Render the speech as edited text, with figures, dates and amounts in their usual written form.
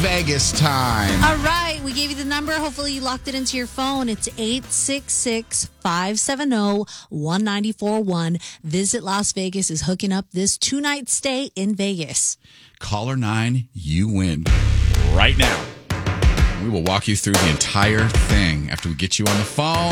Vegas time. All right, we gave you the number. Hopefully you locked it into your phone. It's 866-570-1941. Visit Las Vegas is hooking up this 2-night stay in Vegas. Caller 9, you win right now. We will walk you through the entire thing after we get you on the phone.